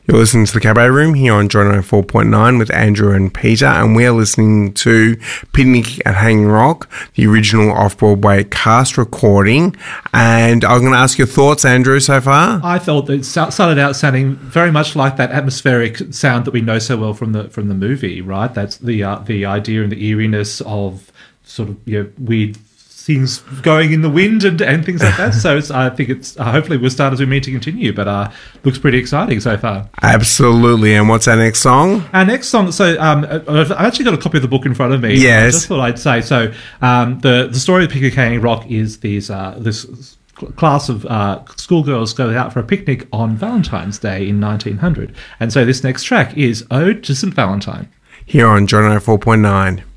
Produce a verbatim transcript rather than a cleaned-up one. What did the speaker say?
You're listening to The Cabaret Room here on Joy ninety four point nine with Andrew and Peter, and we are listening to Picnic at Hanging Rock, the original off-Broadway cast recording. And I'm going to ask your thoughts, Andrew, so far. I thought that it started out sounding very much like that atmospheric sound that we know so well from the from the movie, right? That's the uh, the idea and the eeriness of sort of, you know, weird things going in the wind and, and things like that. So it's, I think it's uh, hopefully we'll start as we mean to continue, but uh, looks pretty exciting so far. Absolutely. And what's our next song? Our next song, so um, I've actually got a copy of the book in front of me. Yes. I just thought I'd say, so um, the, the story of Picnic at Hanging Rock is these uh, this class of uh, schoolgirls go out for a picnic on Valentine's Day in nineteen hundred. And so this next track is Ode to Saint Valentine. Here on Joy ninety four point nine.